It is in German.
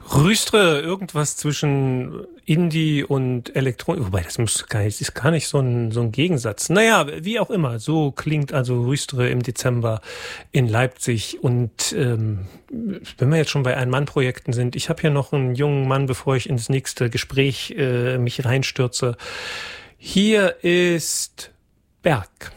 Rüstre, irgendwas zwischen Indie und Elektronik, wobei das ist gar nicht so ein Gegensatz. Naja, wie auch immer, so klingt also Rüstre im Dezember in Leipzig. Und wenn wir jetzt schon bei Ein-Mann-Projekten sind, ich habe hier noch einen jungen Mann, bevor ich ins nächste Gespräch mich reinstürze. Hier ist Berg.